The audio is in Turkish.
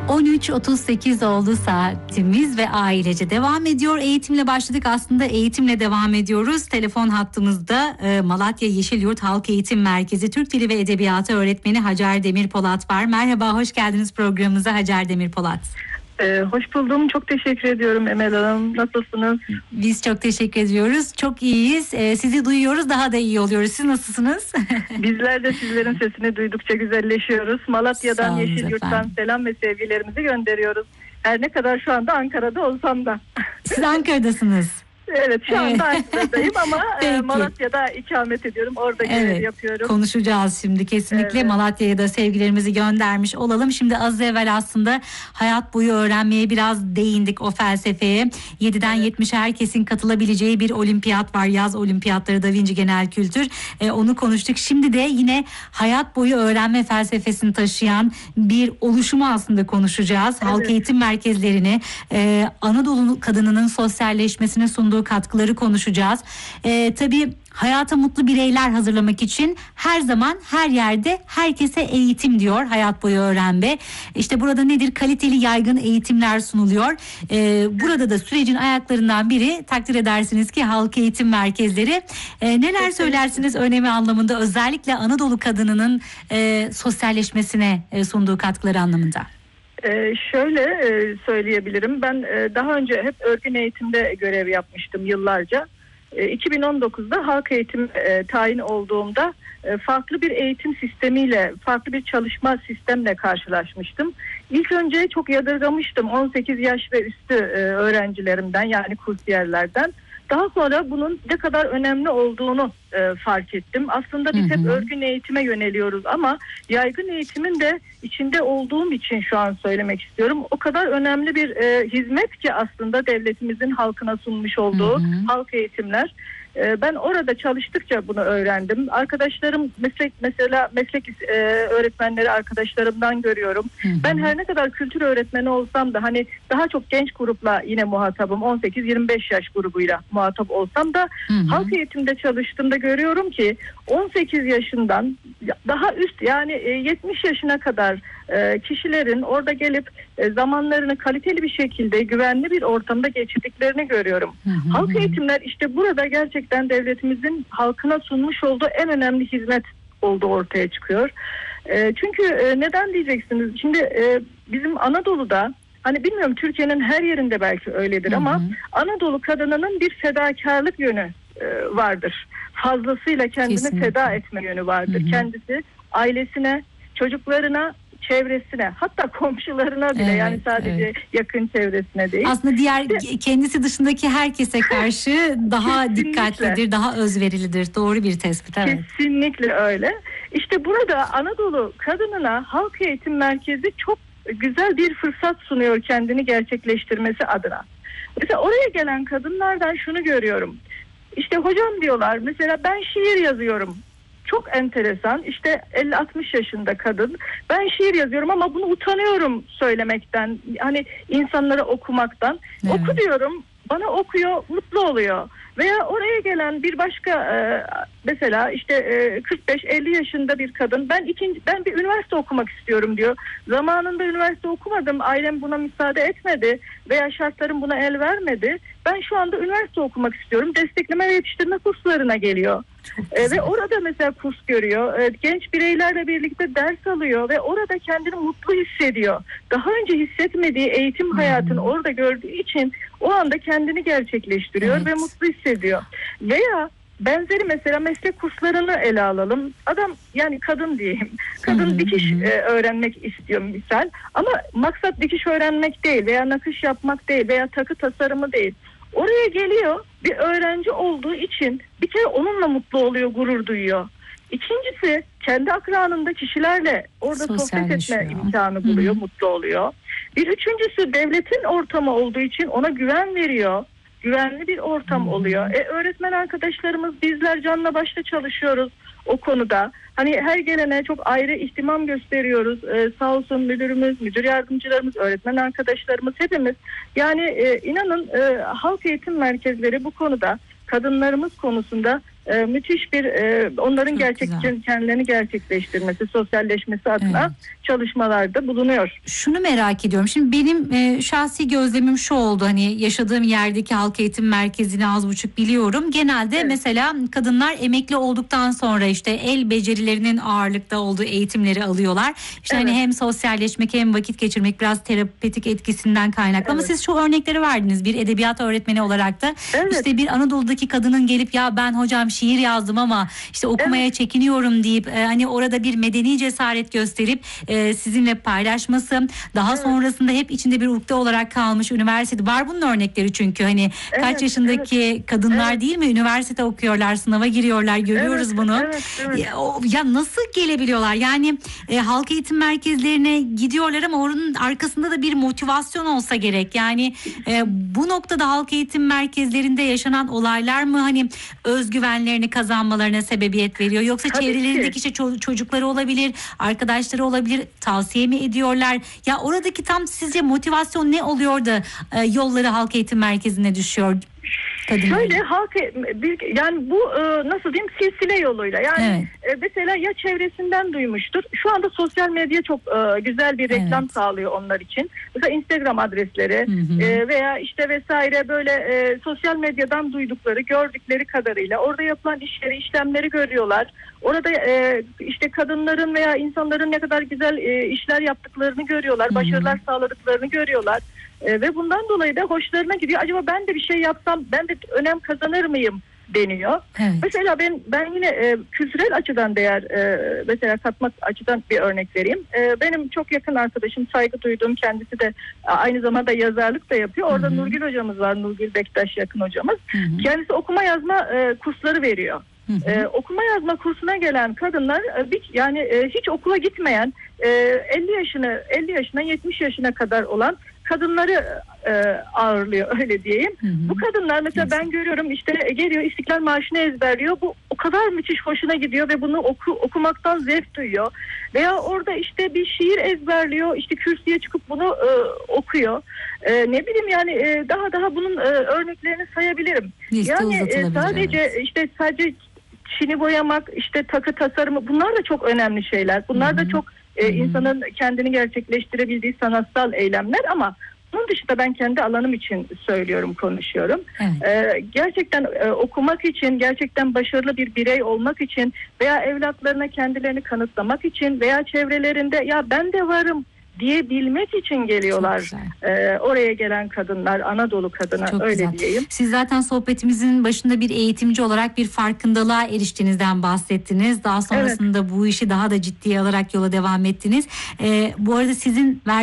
13.38 oldu saatimiz ve ailece devam ediyor. Eğitimle başladık, aslında eğitimle devam ediyoruz. Telefon hattımızda Malatya Yeşilyurt Halk Eğitim Merkezi Türk Dili ve Edebiyatı öğretmeni Hacer Demirpolat var. Merhaba, hoş geldiniz programımıza Hacer Demirpolat. Hoş buldum. Çok teşekkür ediyorum Emel Hanım. Nasılsınız? Biz çok teşekkür ediyoruz. Çok iyiyiz. Sizi duyuyoruz. Daha da iyi oluyoruz. Siz nasılsınız? Bizler de sizlerin sesini duydukça güzelleşiyoruz. Malatya'dan, Yeşilyurt'tan selam ve sevgilerimizi gönderiyoruz. Her ne kadar şu anda Ankara'da olsam da. Siz Ankara'dasınız. Evet, şu anda Ankara'dayım ama Malatya'da ikamet ediyorum. Orada görev yapıyorum. Konuşacağız şimdi kesinlikle. Evet. Malatya'ya da sevgilerimizi göndermiş olalım. Şimdi az evvel aslında hayat boyu öğrenmeye biraz değindik, o felsefeye. 7'den 70'e herkesin katılabileceği bir olimpiyat var. Yaz olimpiyatları Da Vinci Genel Kültür. Onu konuştuk. Şimdi de yine hayat boyu öğrenme felsefesini taşıyan bir oluşumu aslında konuşacağız. Evet. Halk eğitim merkezlerini, Anadolu kadınının sosyalleşmesine sunduğu katkıları konuşacağız. Tabii hayata mutlu bireyler hazırlamak için her zaman her yerde herkese eğitim diyor hayat boyu öğrenme. İşte burada nedir? Kaliteli yaygın eğitimler sunuluyor. Burada da sürecin ayaklarından biri, takdir edersiniz ki, halk eğitim merkezleri. Neler söylersiniz önemi anlamında, özellikle Anadolu kadınının sosyalleşmesine sunduğu katkıları anlamında? Şöyle söyleyebilirim. Ben daha önce hep örgün eğitimde görev yapmıştım yıllarca. 2019'da halk eğitim tayin olduğumda farklı bir eğitim sistemiyle, farklı bir çalışma sistemle karşılaşmıştım. İlk önce çok yadırgamıştım 18 yaş ve üstü öğrencilerimden, yani kursiyerlerden. Daha sonra bunun ne kadar önemli olduğunu fark ettim. Aslında biz hep örgün eğitime yöneliyoruz ama yaygın eğitimin de içinde olduğum için şu an söylemek istiyorum. O kadar önemli bir hizmet ki aslında devletimizin halkına sunmuş olduğu halk eğitimler. Ben orada çalıştıkça bunu öğrendim. Arkadaşlarım meslek öğretmenleri arkadaşlarımdan görüyorum. Ben her ne kadar kültür öğretmeni olsam da hani daha çok genç grupla yine muhatabım. 18-25 yaş grubuyla muhatap olsam da halk eğitimde çalıştığımda görüyorum ki 18 yaşından daha üst, yani 70 yaşına kadar kişilerin orada gelip zamanlarını kaliteli bir şekilde güvenli bir ortamda geçirdiklerini görüyorum. Halk eğitimler işte burada gerçekten devletimizin halkına sunmuş olduğu en önemli hizmet olduğu ortaya çıkıyor. Çünkü neden diyeceksiniz? Şimdi bizim Anadolu'da, hani bilmiyorum, Türkiye'nin her yerinde belki öyledir ama Anadolu kadınının bir fedakarlık yönü vardır. Fazlasıyla kendini feda etme yönü vardır. Kendisi ailesine, çocuklarına, çevresine, hatta komşularına bile, yani sadece yakın çevresine değil. Aslında diğer kendisi dışındaki herkese karşı daha dikkatlidir, daha özverilidir. Doğru bir tespit. Evet. Kesinlikle öyle. İşte burada Anadolu kadınına halk eğitim merkezi çok güzel bir fırsat sunuyor kendini gerçekleştirmesi adına. Mesela oraya gelen kadınlardan şunu görüyorum. İşte hocam diyorlar, mesela ben şiir yazıyorum. Çok enteresan. İşte 50-60 yaşında kadın. Ben şiir yazıyorum ama bunu utanıyorum söylemekten. Hani insanlara okumaktan. Evet. Oku diyorum. Bana okuyor, mutlu oluyor. Veya oraya gelen bir başka mesela işte 45-50 yaşında bir kadın, ben bir üniversite okumak istiyorum diyor. Zamanında üniversite okumadım, ailem buna müsaade etmedi veya şartlarım buna el vermedi. Ben şu anda üniversite okumak istiyorum. Destekleme ve yetiştirme kurslarına geliyor. Ve orada mesela kurs görüyor. Genç bireylerle birlikte ders alıyor ve orada kendini mutlu hissediyor. Daha önce hissetmediği eğitim hayatını orada gördüğü için o anda kendini gerçekleştiriyor ve mutlu hissediyor. Veya benzeri mesela meslek kurslarını ele alalım. Adam, yani kadın diyeyim. Kadın dikiş öğrenmek istiyor misal. Ama maksat dikiş öğrenmek değil veya nakış yapmak değil veya takı tasarımı değil. Oraya geliyor, bir öğrenci olduğu için bir kere onunla mutlu oluyor, gurur duyuyor. İkincisi, kendi akranında kişilerle orada sohbet etme imkanı buluyor, mutlu oluyor. Bir üçüncüsü, devletin ortamı olduğu için ona güven veriyor. Güvenli bir ortam oluyor. Öğretmen arkadaşlarımız, bizler canla başla çalışıyoruz o konuda. Hani her gelene çok ayrı ihtimam gösteriyoruz. Sağ olsun müdürümüz, müdür yardımcılarımız, öğretmen arkadaşlarımız, hepimiz. Yani inanın halk eğitim merkezleri bu konuda, kadınlarımız konusunda müthiş bir onların Çok kendilerini gerçekleştirmesi, sosyalleşmesi adına çalışmalarda bulunuyor. Şunu merak ediyorum. Şimdi benim şahsi gözlemim şu oldu. Hani yaşadığım yerdeki halk eğitim merkezini az buçuk biliyorum. Genelde mesela kadınlar emekli olduktan sonra işte el becerilerinin ağırlıkta olduğu eğitimleri alıyorlar. İşte hani hem sosyalleşmek hem vakit geçirmek, biraz terapetik etkisinden kaynaklı. Ama siz şu örnekleri verdiniz bir edebiyat öğretmeni olarak da. İşte bir Anadolu'daki kadının gelip ya ben hocam şiir yazdım ama işte okumaya çekiniyorum deyip hani orada bir medeni cesaret gösterip sizinle paylaşması, daha sonrasında hep içinde bir ukde olarak kalmış üniversite var bunun örnekleri, çünkü hani kaç yaşındaki kadınlar değil mi üniversite okuyorlar, sınava giriyorlar, görüyoruz bunu. Ya nasıl gelebiliyorlar yani halk eğitim merkezlerine gidiyorlar ama oranın arkasında da bir motivasyon olsa gerek yani bu noktada halk eğitim merkezlerinde yaşanan olaylar mı hani özgüvenlerini kazanmalarına sebebiyet veriyor, yoksa çevrelerindeki işte çocukları olabilir, arkadaşları olabilir, tavsiye mi ediyorlar? Ya oradaki tam sizce motivasyon ne oluyor da yolları halk eğitim merkezine düşüyor kadınlar? Şöyle yani bu nasıl diyeyim, silsile yoluyla yani mesela ya çevresinden duymuştur. Şu anda sosyal medya çok güzel bir reklam sağlıyor onlar için. Mesela Instagram adresleri veya işte vesaire böyle sosyal medyadan duydukları, gördükleri kadarıyla orada yapılan işlemleri görüyorlar. Orada işte kadınların veya insanların ne kadar güzel işler yaptıklarını görüyorlar, başarılar sağladıklarını görüyorlar. Ve bundan dolayı da hoşlarına gidiyor. Acaba ben de bir şey yapsam ben de önem kazanır mıyım deniyor. Mesela ben yine kültürel açıdan mesela katmak açıdan bir örnek vereyim. Benim çok yakın arkadaşım, saygı duyduğum, kendisi de aynı zamanda yazarlık da yapıyor. Orada Nurgül hocamız var, Nurgül Bektaş yakın hocamız. Kendisi okuma yazma kursları veriyor. Okuma yazma kursuna gelen kadınlar yani hiç okula gitmeyen 50 yaşına 70 yaşına kadar olan kadınları ağırlıyor, öyle diyeyim. Bu kadınlar mesela ben görüyorum işte geliyor İstiklal Marşı'nı ezberliyor. Bu o kadar müthiş hoşuna gidiyor ve bunu okumaktan zevk duyuyor. Veya orada işte bir şiir ezberliyor, işte kürsüye çıkıp bunu okuyor. Ne bileyim yani daha bunun örneklerini sayabilirim. Yani sadece çini boyamak, işte takı tasarımı, bunlar da çok önemli şeyler. Bunlar da çok insanın kendini gerçekleştirebildiği sanatsal eylemler, ama bunun dışında ben kendi alanım için söylüyorum, konuşuyorum. Gerçekten okumak için, gerçekten başarılı bir birey olmak için veya evlatlarına kendilerini kanıtlamak için veya çevrelerinde ya ben de varım diyebilmek için geliyorlar oraya gelen kadınlar, Anadolu kadına, çok öyle güzel diyeyim. Siz zaten sohbetimizin başında bir eğitimci olarak bir farkındalığa eriştiğinizden bahsettiniz. Daha sonrasında bu işi daha da ciddiye alarak yola devam ettiniz. Bu arada sizin